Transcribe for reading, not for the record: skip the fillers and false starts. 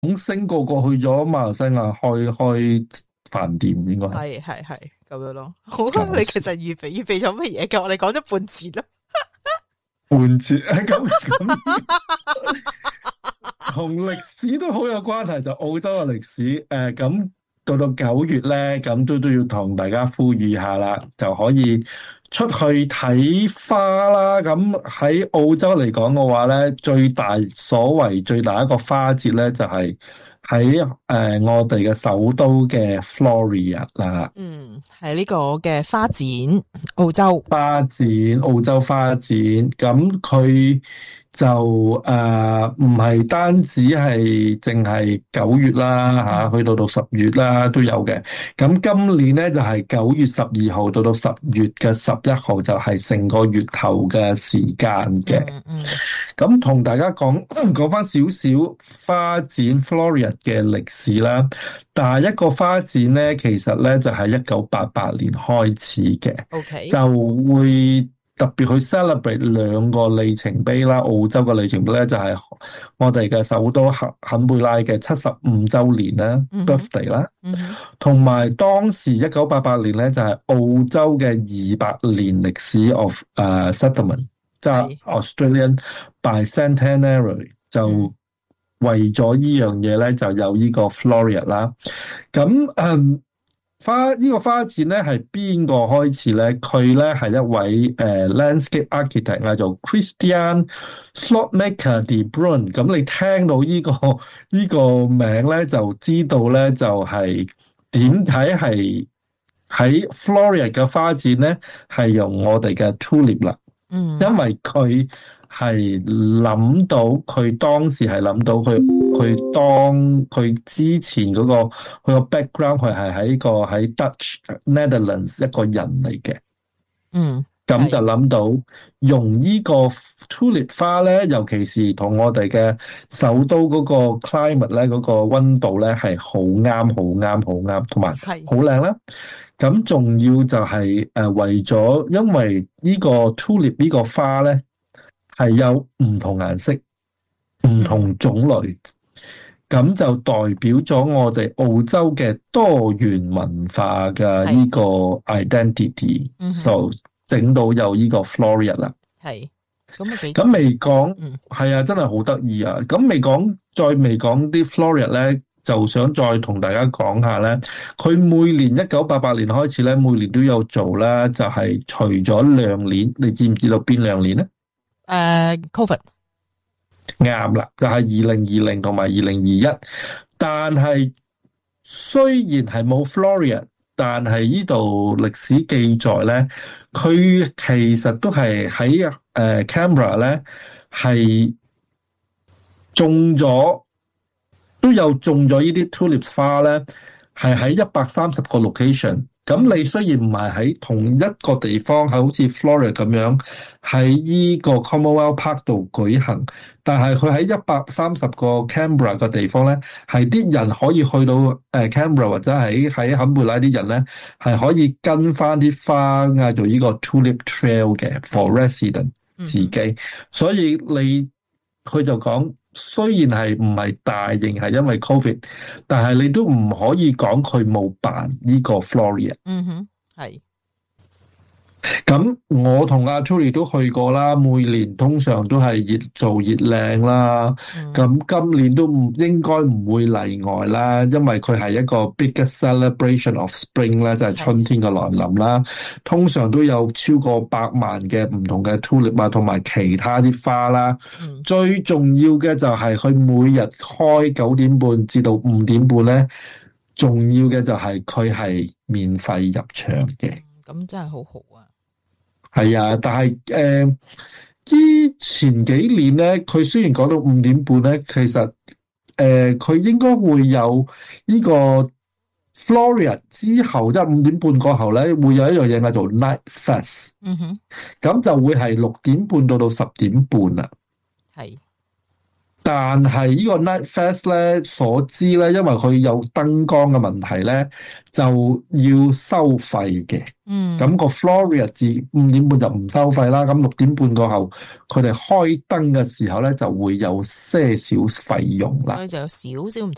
星個個去咗馬來西亞開飯店，應該係咁樣咯。好啦，你其實預備咗乜嘢嘅？我哋講咗半節啦。 半節咁同歷史都好有關係，就澳洲嘅歷史。咁到9月咧，咁都要同大家呼籲下啦，就可以出去睇花啦。咁喺澳洲嚟講嘅話咧，最大一個花節咧，就係喺我哋嘅首都嘅 Floreat 啦。 係呢個嘅花展，澳洲花展。咁佢就唔係單止係淨係9月啦去到10月啦都有嘅。咁今年咧就係9月12號到10月嘅11號，就係成個月頭嘅時間嘅。咁同大家講翻少少花展 Floreat 嘅歷史啦。但係一個花展咧，其實咧就係1988年開始嘅。 OK， 就會特別去 celebrate 2個里程碑啦。澳洲嘅里程碑咧就係我哋嘅首都坎貝拉嘅75週年啦，birthday 啦。同埋當時1988年咧就係澳洲嘅200年歷史 of settlement， 即係 Australian Bicentenary， 就為咗呢樣嘢咧就有呢個 Floreat 啦。咁呢個花展咧係邊個開始咧？佢咧係一位landscape architect 叫做 Christian Slotmaker de Bruin。咁你聽到呢個名咧，就知道咧就係點解係喺 Floreat 嘅花展咧係用我哋嘅 tulip 啦。因為佢係諗到，佢當時係諗到佢當佢之前嗰佢個 background， 佢係喺 Dutch Netherlands 一個人嚟嘅。咁就諗到用呢個 tulip 花咧，尤其是同我哋嘅首都嗰個 climate 咧，嗰個溫度咧係好啱，同埋好靚啦。咁仲要就係為咗，因為呢個 tulip 呢個花咧係有唔同顏色、唔同種類，咁就代表咗我哋澳洲嘅多元文化嘅呢個 identity， 就整到有呢個 Floreat 啦。咁未講，係啊，真係好得意啊！咁未講啲 Floreat 咧，就想再同大家講下咧，佢每年1988年開始咧，每年都有做啦，就係除咗兩年，你知唔知道邊兩年咧 ？Covid 啱啦，就係2020同埋2021。但係雖然係冇 Floreat，但係呢度歷史記載咧，佢其實都係喺Canberra 咧係都有種咗呢啲 tulips 花咧，係喺130個 location。咁你雖然唔係喺同一個地方，係好似 Floreat 咁樣喺呢個 Commonwealth Park 度舉行，但係佢喺130個 Canberra 嘅地方咧，係啲人可以去到Canberra 或者喺坎貝拉啲人咧，係可以跟翻啲花嗌做呢個 Tulip Trail 嘅 for resident 自己。所以佢就講，雖然係唔係大型，係因為 Covid， 但係你都唔可以講佢冇辦呢個 Floreat。 係。 咁我同阿 Tury 都去過啦，每年通常都係熱靚啦。咁今年都應該唔會例外啦，因為佢係一個 biggest celebration of spring 啦，就係春天嘅來臨啦。通常都有超過100萬嘅唔同嘅 tulip 啊，同埋其他啲花啦。最重要嘅就係佢每日開9點半至到5點半咧，重要嘅就係佢係免費入場嘅。 咁真係好好啊！ 係啊，但係前幾年咧，佢雖然講到5點半咧，其實佢應該會有呢個 Floreat 之後，即係5點半過後咧，會有一樣嘢叫做 Night Fest。咁就會係6點半到10點半啦。係。但係呢個 Night Fest 咧，所知咧，因為佢有燈光嘅問題咧，就要收費嘅。咁個 Floreat 至5點半就唔收費啦。咁6點半過後，佢哋開燈嘅時候咧，就會有些少費用啦。 所以就有少少唔同。